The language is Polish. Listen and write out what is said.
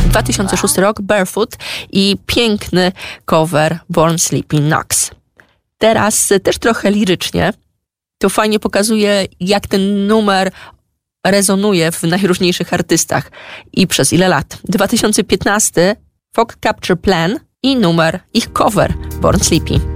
2006 rok, Barefoot i piękny cover Born Sleepy Knox. Teraz też trochę lirycznie. To fajnie pokazuje, jak ten numer rezonuje w najróżniejszych artystach i przez ile lat. 2015 Fog Capture Plan i numer, ich cover Born Sleepy.